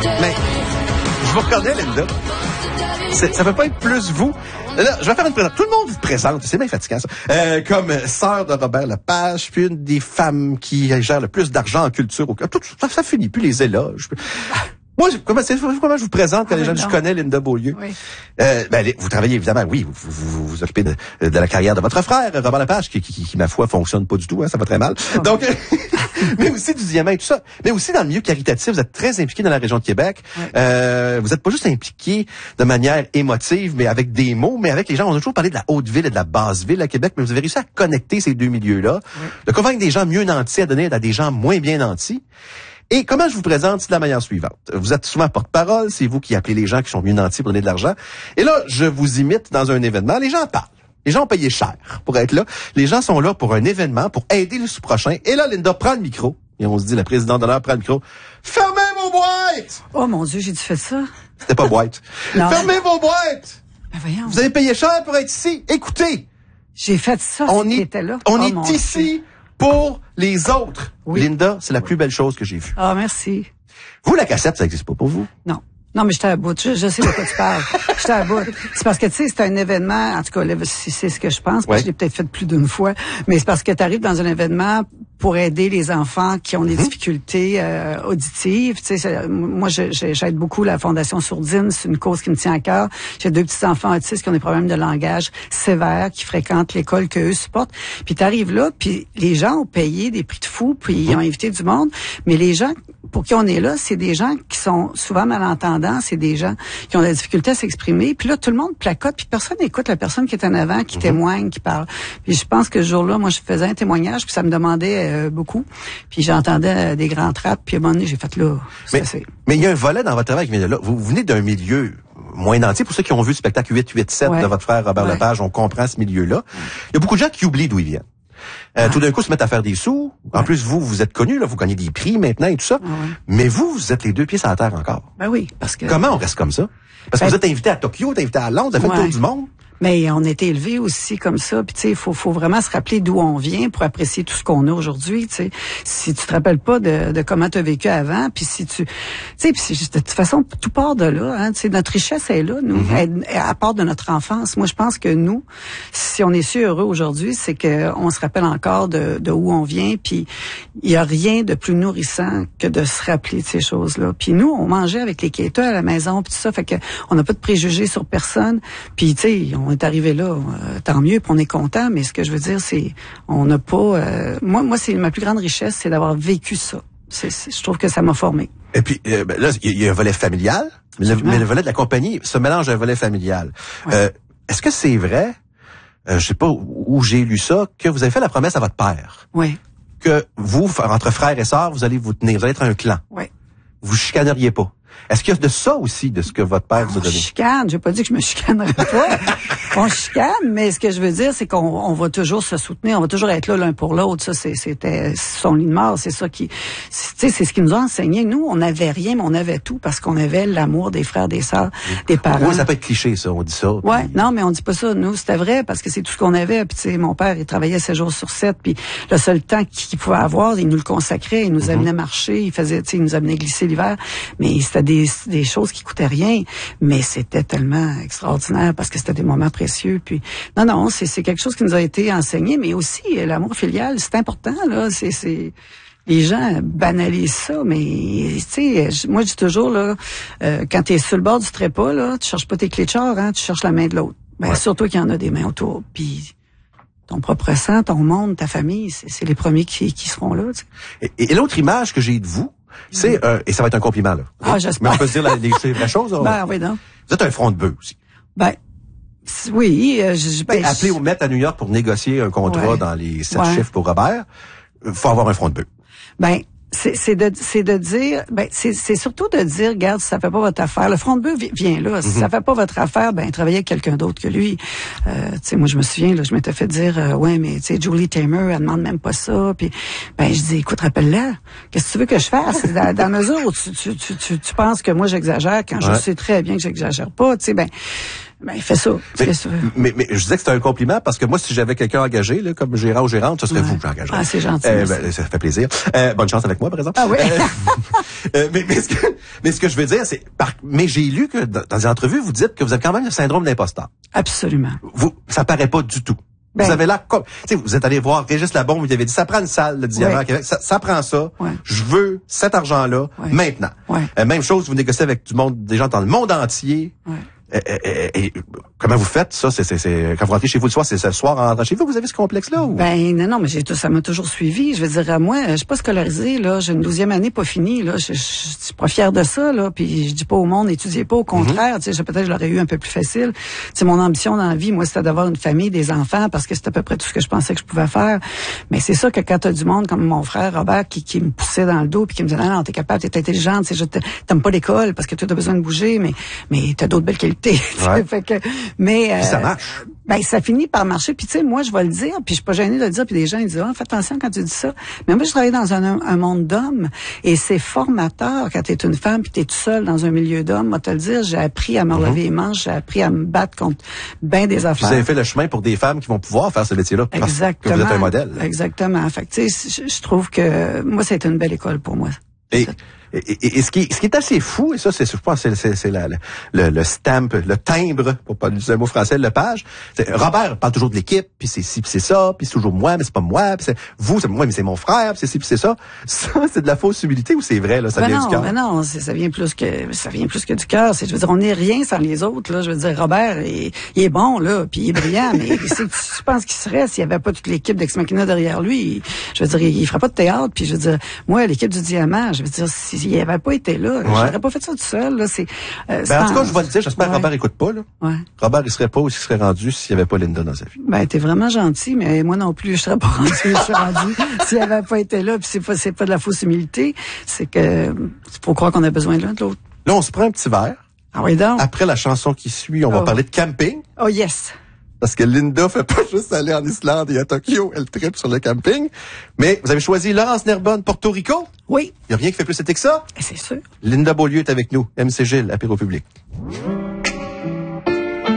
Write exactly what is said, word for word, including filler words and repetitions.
Mais, je vous reconnais, Linda. C'est, ça peut pas être plus vous. Là, je vais faire une présentation. Tout le monde vous présente. C'est bien fatigant, ça. Euh, comme sœur de Robert Lepage, puis une des femmes qui gère le plus d'argent en culture au Tout, ça, ça finit plus les éloges. Moi, je, comment, c'est, comment je vous présente quand ah, les gens, je connais Linda Beaulieu. Oui. Euh, ben, vous travaillez évidemment, oui, vous vous, vous, vous occupez de, de la carrière de votre frère, Robert Lepage, qui, qui, qui, qui ma foi, fonctionne pas du tout, hein, ça va très mal. Oh. Donc, mais aussi du diamant et tout ça. Mais aussi dans le milieu caritatif, vous êtes très impliqué dans la région de Québec. Oui. Euh, vous êtes pas juste impliqué de manière émotive, mais avec des mots, mais avec les gens. On a toujours parlé de la Haute-Ville et de la Basse-Ville à Québec, mais vous avez réussi à connecter ces deux milieux-là, oui. de convaincre des gens mieux nantis à donner à des gens moins bien nantis. Et comment je vous présente, c'est de la manière suivante. Vous êtes souvent porte-parole, c'est vous qui appelez les gens qui sont mieux nantis pour donner de l'argent. Et là, je vous imite dans un événement, les gens parlent. Les gens ont payé cher pour être là. Les gens sont là pour un événement, pour aider le sous-prochain. Et là, Linda prend le micro. Et on se dit, la présidente d'honneur prend le micro. Fermez vos boîtes! Oh mon Dieu, j'ai-tu fait ça? C'était pas boîte. Fermez vos boîtes! Ben voyons. Vous avez payé cher pour être ici. Écoutez! J'ai fait ça, on si est, t'étais là. On oh, est ici Dieu. Pour les autres. Oui. Linda, c'est la oui. plus belle chose que j'ai vue. Ah, merci. Vous, la cassette, ça n'existe pas pour vous? Non. Non, mais j'étais à bout. Je, je sais de quoi tu parles. J'étais à bout. C'est parce que, tu sais, c'est un événement, en tout cas, là, c'est, c'est ce que je pense, parce ouais. que je l'ai peut-être fait plus d'une fois, mais c'est parce que tu arrives dans un événement pour aider les enfants qui ont des mm-hmm. difficultés euh, auditives. Tu sais, moi, je, je, j'aide beaucoup la Fondation Sourdine. C'est une cause qui me tient à cœur. J'ai deux petits-enfants autistes qui ont des problèmes de langage sévères, qui fréquentent l'école qu'eux supportent. Puis tu arrives là, puis les gens ont payé des prix de fou, puis mm-hmm. ils ont invité du monde, mais les gens pour qui on est là, c'est des gens qui sont souvent malentendants, c'est des gens qui ont de la difficulté à s'exprimer. Puis là, tout le monde placote, puis personne n'écoute la personne qui est en avant, qui mm-hmm. témoigne, qui parle. Puis je pense que ce jour-là, moi, je faisais un témoignage, puis ça me demandait euh, beaucoup. Puis j'entendais euh, des grands trappes, puis à un moment donné, j'ai fait là, ça, mais, c'est... Mais il y a un volet dans votre travail qui vient de là. Vous, vous venez d'un milieu moins nanti. Pour ceux qui ont vu le spectacle huit huit sept ouais. de votre frère Robert ouais. Lepage, on comprend ce milieu-là. Il y a beaucoup de gens qui oublient d'où ils viennent. Euh, ah. Tout d'un coup, se mettent à faire des sous. En ouais. plus, vous, vous êtes connus, là, vous gagnez des prix maintenant et tout ça. Ah ouais. Mais vous, vous êtes les deux pieds sur la terre encore. Ben oui, parce que... Comment on reste comme ça? Parce que ben... vous êtes invité à Tokyo, vous êtes invité à Londres, vous avez fait ouais. le tour du monde. Mais on a été élevés aussi comme ça. Puis tu sais, il faut, faut vraiment se rappeler d'où on vient pour apprécier tout ce qu'on a aujourd'hui. Tu sais, si tu te rappelles pas de, de comment tu as vécu avant, puis si tu, tu sais, puis de toute façon tout part de là. Hein, tu sais, notre richesse est là, nous, mm-hmm. elle, à part de notre enfance. Moi, je pense que nous, si on est si heureux aujourd'hui, c'est que on se rappelle encore de, de où on vient. Puis il y a rien de plus nourrissant que de se rappeler de ces choses-là. Puis nous, on mangeait avec les quêteurs à la maison, puis tout ça, fait que on n'a pas de préjugés sur personne. Puis tu sais, on est arrivé là, euh, tant mieux, puis on est content, mais ce que je veux dire, c'est, on n'a pas... Euh, moi, moi, c'est ma plus grande richesse, c'est d'avoir vécu ça. C'est, c'est, je trouve que ça m'a formé. Et puis, euh, ben là, il y a un volet familial, mais le, mais le volet de la compagnie se mélange à un volet familial. Ouais. Euh, est-ce que c'est vrai, euh, je sais pas où j'ai lu ça, que vous avez fait la promesse à votre père? Oui. Que vous, entre frères et sœurs, vous allez vous tenir, vous allez être un clan. Oui. Vous chicaneriez pas. Est-ce qu'il y a de ça aussi, de ce que votre père vous a donné? On chicane. J'ai pas dit que je me chicanerais pas. On chicane, mais ce que je veux dire, c'est qu'on on va toujours se soutenir. On va toujours être là l'un pour l'autre. Ça, c'est, c'était son lit de mort. C'est ça qui, tu sais, c'est ce qui nous a enseigné. Nous, on n'avait rien, mais on avait tout parce qu'on avait l'amour des frères, des sœurs, des parents. Oui, ça peut être cliché, ça. On dit ça. Ouais. Puis... Non, mais on dit pas ça. Nous, c'était vrai parce que c'est tout ce qu'on avait. Puis, tu sais, mon père, il travaillait sept jours sur sept. Puis, le seul temps qu'il pouvait avoir, il nous le consacrait. Il nous mm-hmm. amenait marcher. Il faisait, tu sais, il nous amenait glisser l'hiver. Mais c'était des, des choses qui coûtaient rien. Mais c'était tellement extraordinaire parce que c'était des moments précieux. Puis, non, non, c'est, c'est quelque chose qui nous a été enseigné. Mais aussi, l'amour filial, c'est important, là. C'est, c'est, les gens banalisent ça, mais tu sais, moi je dis toujours là, euh, quand t'es sur le bord du trépas là, tu cherches pas tes clés de char, hein, tu cherches la main de l'autre. Ben ouais. Surtout qu'il y en a des mains autour. Puis ton propre sang, ton monde, ta famille, c'est, c'est les premiers qui, qui seront là. Tu sais. Et, et l'autre image que j'ai de vous, c'est mmh. euh, et ça va être un compliment là. Ah, j'espère. Mais on peut se dire la, les, c'est la chose. Là, ben oui non. Vous êtes un front de bœuf aussi. Ben. Oui, euh, je ben, appelé au Met à New York pour négocier un contrat ouais. dans les sept ouais. chiffres pour Robert, faut avoir un front de bœuf. Ben c'est, c'est de c'est de dire ben c'est c'est surtout de dire regarde si ça fait pas votre affaire, le front de bœuf vient là, si mm-hmm. ça fait pas votre affaire, ben travaillez avec quelqu'un d'autre que lui. Euh, tu sais moi je me souviens là, je m'étais fait dire euh, ouais mais tu sais Julie Taymor elle demande même pas ça, puis ben je dis écoute rappelle-la, qu'est-ce que tu veux que je fasse dans, dans la mesure où tu tu, tu tu tu penses que moi j'exagère quand ouais. je sais très bien que j'exagère pas, tu sais ben Ben, fais ça. Mais, fais ça. mais, mais je disais que c'était un compliment parce que moi, si j'avais quelqu'un engagé, là, comme gérant ou gérante, ce serait ouais. vous que j'engagerais. Ah, c'est gentil. Euh, ben, ça fait plaisir. Euh, bonne chance avec moi, par exemple. Ah oui. Euh, euh, mais, mais, ce que, mais ce que je veux dire, c'est, par, mais j'ai lu que dans, dans des entrevues, vous dites que vous avez quand même le syndrome d'imposteur. Absolument. Vous, ça paraît pas du tout. Ben, vous avez là, comme, tu sais, vous êtes allé voir Régis Labombe, vous lui avez dit, ça prend une salle, le diamant à Québec, ça, ça prend ça. Ouais. Je veux cet argent-là, ouais. maintenant. Ouais. Euh, même chose, vous négociez avec du monde, des gens dans le monde entier. Ouais. Et, et, et, comment vous faites ça? C'est, c'est, c'est, quand vous rentrez chez vous le soir, c'est ce soir en rentrant chez vous, vous avez ce complexe-là? Ou? Ben non, non, mais j'ai tout, ça m'a toujours suivi. Je veux dire, à moi, je suis pas scolarisée, là. J'ai une douzième année pas finie, là. Je, je, je suis pas fière de ça, là. Puis je dis pas au monde, étudiez pas. Au contraire, mm-hmm. tu sais, peut-être je l'aurais eu un peu plus facile. Tu sais, mon ambition dans la vie, moi, c'était d'avoir une famille, des enfants, parce que c'était à peu près tout ce que je pensais que je pouvais faire. Mais c'est ça que quand t'as du monde comme mon frère Robert qui, qui me poussait dans le dos puis qui me disait, non, non, t'es capable, t'es intelligente, tu sais, t'aimes pas l'école parce que tu as besoin de bouger, mais, mais t'as d'autres belles qualités. Ouais. Fait que, mais euh, ça marche. Ben ça finit par marcher. Puis tu sais, moi je vais le dire, puis je suis pas gênée de le dire. Puis des gens ils disent ah, fais attention quand tu dis ça. Mais moi je travaille dans un, un monde d'hommes et c'est formateur quand tu es une femme puis tu es tout seul dans un milieu d'hommes. Moi te le dire, j'ai appris à me relever mm-hmm. les manches, j'ai appris à me battre contre ben des affaires. Vous avez fait le chemin pour des femmes qui vont pouvoir faire ce métier-là. Parce Exactement. que vous êtes un modèle. Exactement. Fait que tu sais, je, je trouve que moi c'est une belle école pour moi. Et, et, et, et ce, qui est, ce qui est assez fou, et ça, c'est, je pense, c'est, c'est, c'est la, le, le stamp, le timbre, pour pas utiliser un mot français, le page. C'est, Robert parle toujours de l'équipe, puis c'est ci, puis c'est ça, puis c'est toujours moi, mais c'est pas moi, puis c'est vous, c'est moi, mais c'est mon frère, puis c'est ci, puis c'est ça. Ça, c'est de la fausse humilité ou c'est vrai, là, ça ben vient non, du cœur? Ben non, c'est, ça vient plus que ça vient plus que du cœur. C'est, je veux dire, on n'est rien sans les autres, là. Je veux dire, Robert, il, il est bon, là, puis il est brillant, mais c'est, tu penses qu'il serait s'il y avait pas toute l'équipe d'Ex Machina derrière lui? Il, je veux dire, il, il ferait pas de théâtre, puis je veux dire, moi, l'équipe du Diamant, je veux dire, s'il y avait pas été là, ouais. j'aurais pas fait ça tout seul, là. C'est, euh, ben, en tout cas, je vais le dire, j'espère ouais. que Robert écoute pas, là. Ouais. Robert, il serait pas où il serait rendu s'il y avait pas Linda dans sa vie. Ben, t'es vraiment gentil, mais moi non plus, je serais pas rendu où je suis rendu s'il avait pas été là, puis c'est pas, c'est pas de la fausse humilité, c'est que, faut croire qu'on a besoin de l'un de l'autre. Là, on se prend un petit verre. Ah oui, donc. Après la chanson qui suit, on oh. va parler de camping. Oh yes. Parce que Linda fait pas juste aller en Islande et à Tokyo, elle tripe sur le camping. Mais vous avez choisi Laurence Nerbonne, Porto Rico? Oui. Il n'y a rien qui fait plus été que ça? Et c'est sûr. Linda Beaulieu est avec nous, M C Gilles, apéro public.